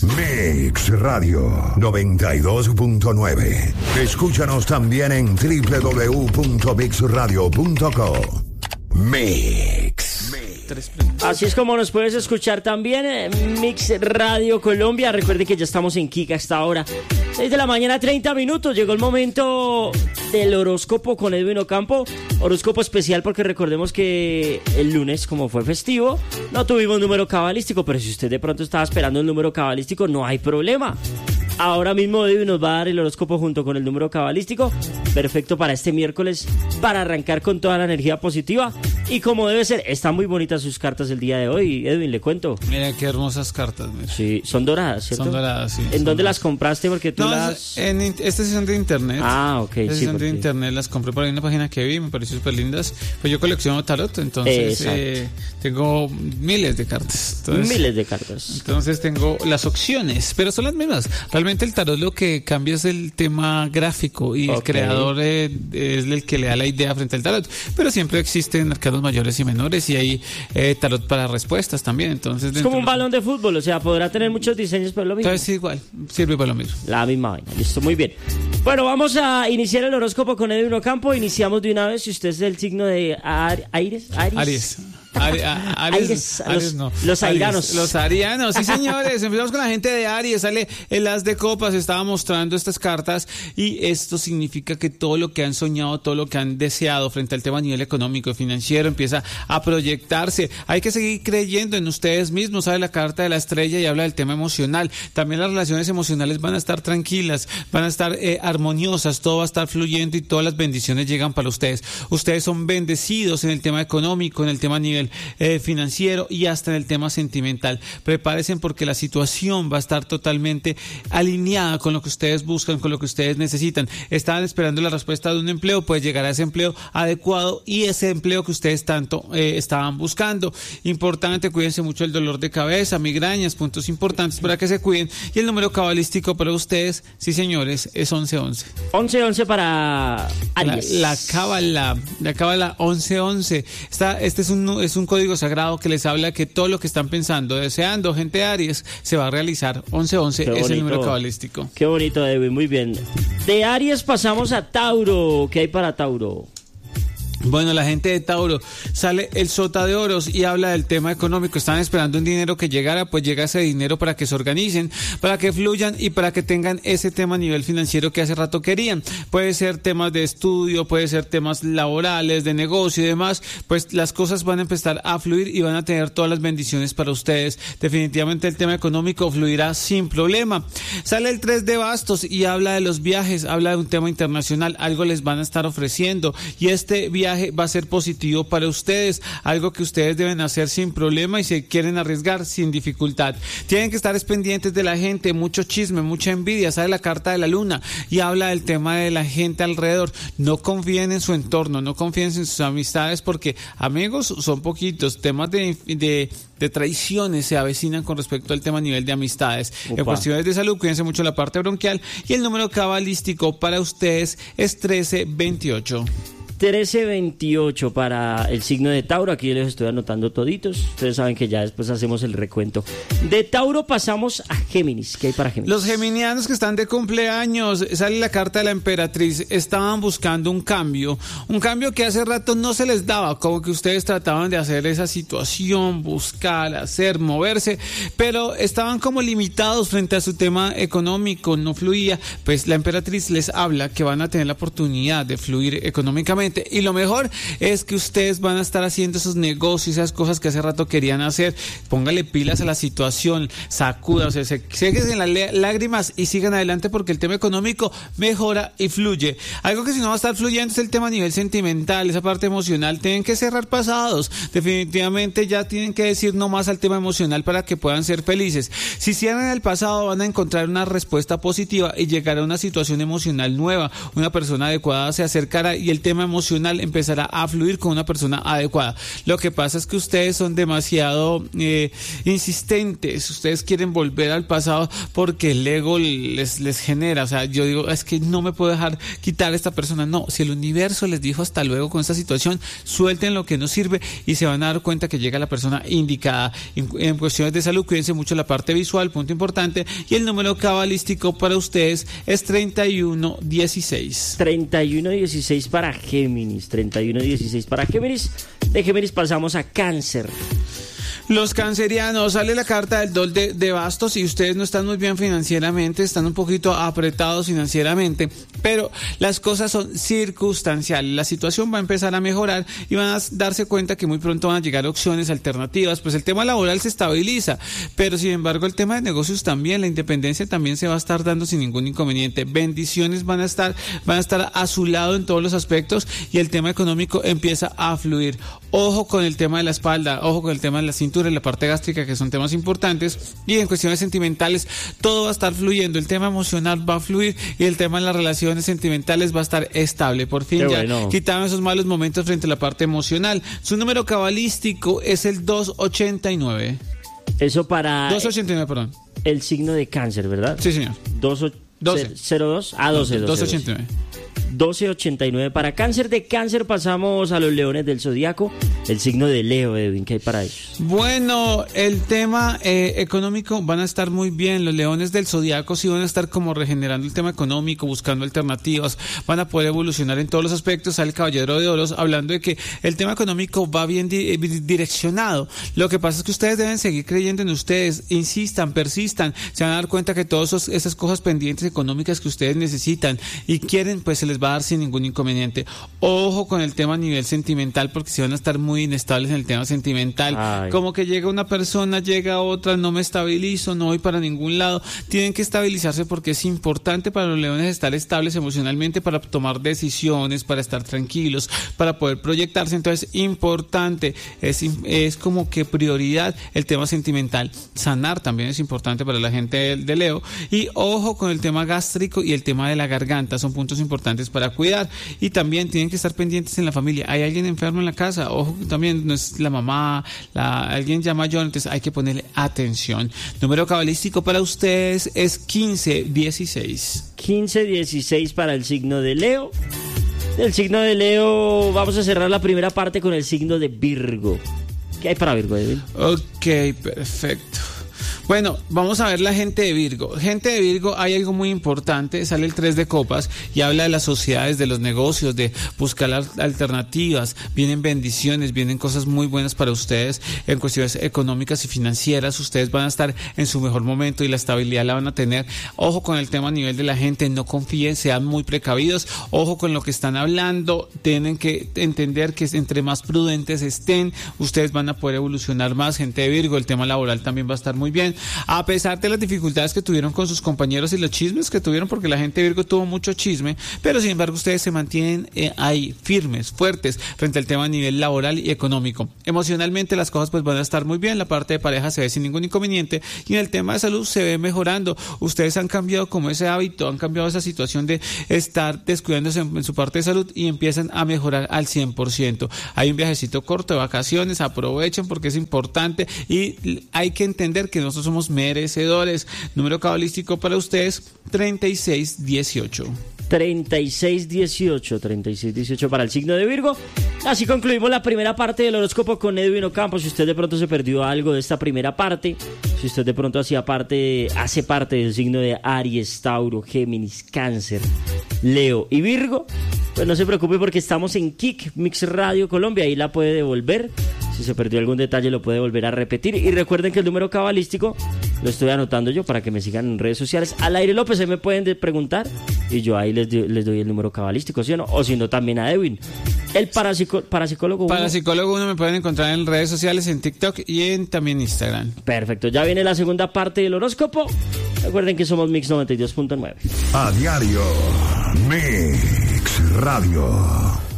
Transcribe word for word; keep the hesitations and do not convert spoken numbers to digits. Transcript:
Mix Radio noventa y dos punto nueve. Escúchanos también en doble u doble u doble u punto mix radio punto co. Mix. Así es como nos puedes escuchar también en Mix Radio Colombia. Recuerden que ya estamos en Kika hasta ahora. seis de la mañana, treinta minutos. Llegó el momento del horóscopo con Edwin Ocampo. Horóscopo especial porque recordemos que el lunes, como fue festivo, no tuvimos número cabalístico. Pero si usted de pronto estaba esperando el número cabalístico, no hay problema. Ahora mismo Edwin nos va a dar el horóscopo junto con el número cabalístico. Perfecto para este miércoles, para arrancar con toda la energía positiva. Y como debe ser, están muy bonitas sus cartas el día de hoy. Edwin, le cuento. Mira qué hermosas cartas. Mira. Sí, son doradas, ¿cierto? Son doradas, sí. ¿En dónde doradas. las compraste? Porque tú no, las... En, estas sí son de internet. Ah, ok. Estas sí, son porque... de internet, las compré por ahí en una página que vi, me pareció súper lindas. Pues yo colecciono tarot, entonces eh, tengo miles de cartas. Entonces, miles de cartas. Entonces tengo las opciones, pero son las mismas. Realmente el tarot lo que cambia es el tema gráfico y okay. el creador eh, es el que le da la idea frente al tarot. Pero siempre existen arcanos mayores y menores y hay eh, tarot para respuestas también. Entonces es como un balón de fútbol, o sea, podrá tener muchos diseños, pero lo mismo. Entonces igual, sirve para lo mismo. La misma vaina, listo, muy bien. Bueno, vamos a iniciar el horóscopo con Edwin Ocampo. Iniciamos de una vez, si usted es del signo de Ar- Aries. Aries. Aries. Ari, a, Aries, Aries, Aries los, no. los arianos. Aries, los arianos, sí señores. Empezamos con la gente de Aries. Sale el as de copas, estaba mostrando estas cartas y esto significa que todo lo que han soñado, todo lo que han deseado frente al tema a nivel económico y financiero empieza a proyectarse. Hay que seguir creyendo en ustedes mismos. Sale la carta de la estrella y habla del tema emocional. También las relaciones emocionales van a estar tranquilas, van a estar eh, armoniosas, todo va a estar fluyendo y todas las bendiciones llegan para ustedes. Ustedes son bendecidos en el tema económico, en el tema a nivel Eh, financiero y hasta en el tema sentimental. Prepárense porque la situación va a estar totalmente alineada con lo que ustedes buscan, con lo que ustedes necesitan. Estaban esperando la respuesta de un empleo, pues llegará ese empleo adecuado y ese empleo que ustedes tanto eh, estaban buscando. Importante, cuídense mucho el dolor de cabeza, migrañas, puntos importantes para que se cuiden. Y el número cabalístico para ustedes, sí señores, es once once. once once para Aries. La cábala, la cábala once once. Está, este es un, es un código sagrado que les habla que todo lo que están pensando, deseando, gente de Aries, se va a realizar. once once es el número cabalístico. Qué bonito, Edwin, muy bien. De Aries pasamos a Tauro. ¿Qué hay para Tauro? Bueno, la gente de Tauro, sale el sota de oros y habla del tema económico. Están esperando un dinero que llegara, pues llega ese dinero para que se organicen, para que fluyan y para que tengan ese tema a nivel financiero que hace rato querían. Puede ser temas de estudio, puede ser temas laborales, de negocio y demás, pues las cosas van a empezar a fluir y van a tener todas las bendiciones para ustedes. Definitivamente el tema económico fluirá sin problema. Sale el tres de bastos y habla de los viajes, habla de un tema internacional, algo les van a estar ofreciendo y este viaje va a ser positivo para ustedes, algo que ustedes deben hacer sin problema y se quieren arriesgar sin dificultad. Tienen que estar pendientes de la gente, mucho chisme, mucha envidia. Sale la carta de la luna y habla del tema de la gente alrededor. No confíen en su entorno, no confíen en sus amistades porque amigos son poquitos. Temas de, de, de traiciones se avecinan con respecto al tema a nivel de amistades. Opa. En cuestiones de salud, cuídense mucho la parte bronquial y el número cabalístico para ustedes es trece veintiocho. trece veintiocho para el signo de Tauro. Aquí yo les estoy anotando toditos. Ustedes saben que ya después hacemos el recuento. De Tauro pasamos a Géminis. ¿Qué hay para Géminis? Los geminianos que están de cumpleaños, sale la carta de la emperatriz. Estaban buscando un cambio. Un cambio que hace rato no se les daba. Como que ustedes trataban de hacer esa situación, buscar, hacer, moverse. Pero estaban como limitados frente a su tema económico. No fluía. Pues la emperatriz les habla que van a tener la oportunidad de fluir económicamente. Y lo mejor es que ustedes van a estar haciendo esos negocios, esas cosas que hace rato querían hacer. Póngale pilas a la situación, sacúdase, se, séquense en las lágrimas y sigan adelante porque el tema económico mejora y fluye. Algo que si no va a estar fluyendo es el tema a nivel sentimental, esa parte emocional. Tienen que cerrar pasados. Definitivamente ya tienen que decir no más al tema emocional para que puedan ser felices. Si cierran el pasado van a encontrar una respuesta positiva y llegar a una situación emocional nueva. Una persona adecuada se acercará y el tema emocional emocional empezará a fluir con una persona adecuada. Lo que pasa es que ustedes son demasiado eh, insistentes, ustedes quieren volver al pasado porque el ego les, les genera, o sea, yo digo, es que no me puedo dejar quitar a esta persona. No, si el universo les dijo hasta luego con esta situación, suelten lo que no sirve y se van a dar cuenta que llega la persona indicada. En, en cuestiones de salud, cuídense mucho la parte visual, punto importante, y el número cabalístico para ustedes es treinta y uno dieciséis. treinta y uno dieciséis para Géminis, treinta y uno dieciséis para Géminis. De Géminis pasamos a Cáncer. Los cancerianos, sale la carta del dos de, de bastos y ustedes no están muy bien financieramente, están un poquito apretados financieramente, pero las cosas son circunstanciales, la situación va a empezar a mejorar y van a darse cuenta que muy pronto van a llegar opciones alternativas, pues el tema laboral se estabiliza, pero sin embargo el tema de negocios también, la independencia también se va a estar dando sin ningún inconveniente, bendiciones van a estar, van a estar a su lado en todos los aspectos y el tema económico empieza a fluir. Ojo con el tema de la espalda, ojo con el tema de la cintura, en la parte gástrica, que son temas importantes, y en cuestiones sentimentales todo va a estar fluyendo, el tema emocional va a fluir y el tema de las relaciones sentimentales va a estar estable. Por fin Qué ya bueno. quitaron esos malos momentos frente a la parte emocional. Su número cabalístico es el doscientos ochenta y nueve. Eso para doscientos ochenta y nueve, perdón. El signo de Cáncer, ¿verdad? Sí, señor. doce cero dos Ah, doce, doce, doscientos ochenta y nueve. doce ochenta y nueve para Cáncer. De Cáncer pasamos a los leones del zodiaco, el signo de Leo, Edwin, ¿qué hay para ellos? Bueno, el tema eh, económico van a estar muy bien, los leones del zodiaco sí van a estar como regenerando el tema económico, buscando alternativas, van a poder evolucionar en todos los aspectos. Sale el caballero de oros hablando de que el tema económico va bien di- direccionado, lo que pasa es que ustedes deben seguir creyendo en ustedes, insistan, persistan, se van a dar cuenta que todas esas cosas pendientes económicas que ustedes necesitan y quieren, pues se les va a dar sin ningún inconveniente. Ojo con el tema a nivel sentimental, porque si van a estar muy inestables en el tema sentimental. Ay. Como que llega una persona, llega otra, no me estabilizo, no voy para ningún lado. Tienen que estabilizarse porque es importante para los leones estar estables emocionalmente para tomar decisiones, para estar tranquilos, para poder proyectarse. Entonces, importante, es, es como que prioridad el tema sentimental. Sanar también es importante para la gente de, de Leo. Y ojo con el tema gástrico y el tema de la garganta, son puntos importantes para cuidar. Y también tienen que estar pendientes en la familia. Hay alguien enfermo en la casa, ojo, también no es la mamá, la, alguien ya mayor, entonces hay que ponerle atención. Número cabalístico para ustedes es quince dieciséis. quince dieciséis para el signo de Leo. Del signo de Leo vamos a cerrar la primera parte con el signo de Virgo. ¿Qué hay para Virgo, Edwin? Ok, perfecto. Bueno, vamos a ver la gente de Virgo. Gente de Virgo, hay algo muy importante, sale el tres de copas y habla de las sociedades, de los negocios, de buscar alternativas, vienen bendiciones, vienen cosas muy buenas para ustedes en cuestiones económicas y financieras. Ustedes van a estar en su mejor momento y la estabilidad la van a tener. Ojo con el tema a nivel de la gente, no confíen, sean muy precavidos, ojo con lo que están hablando, tienen que entender que entre más prudentes estén, ustedes van a poder evolucionar más. Gente de Virgo, el tema laboral también va a estar muy bien. A pesar de las dificultades que tuvieron con sus compañeros y los chismes que tuvieron, porque la gente de Virgo tuvo mucho chisme, pero sin embargo ustedes se mantienen eh, ahí firmes, fuertes frente al tema a nivel laboral y económico. Emocionalmente las cosas pues van a estar muy bien, la parte de pareja se ve sin ningún inconveniente y en el tema de salud se ve mejorando. Ustedes han cambiado como ese hábito, han cambiado esa situación de estar descuidándose en, en su parte de salud y empiezan a mejorar al cien por ciento. Hay un viajecito corto de vacaciones, aprovechen porque es importante y hay que entender que nosotros somos merecedores. Número cabalístico para ustedes, treinta y seis dieciocho. treinta y seis dieciocho, treinta y seis dieciocho para el signo de Virgo. Así concluimos la primera parte del horóscopo con Edwin Ocampo. Si usted de pronto se perdió algo de esta primera parte, si usted de pronto hacía parte, hace parte del signo de Aries, Tauro, Géminis, Cáncer, Leo y Virgo, pues no se preocupe porque estamos en Kick Mix Radio Colombia, ahí la puede devolver. Si se perdió algún detalle lo puede volver a repetir. Y recuerden que el número cabalístico lo estoy anotando yo para que me sigan en redes sociales. Al Aire López se me pueden de preguntar y yo ahí les, do, les doy el número cabalístico, ¿sí o no? O si no, también a Edwin. El parapsico, parapsicólogo uno. Parapsicólogo uno me pueden encontrar en redes sociales, en TikTok y en también Instagram. Perfecto, ya viene la segunda parte del horóscopo. Recuerden que somos Mix noventa y dos punto nueve. A diario, Mix Radio.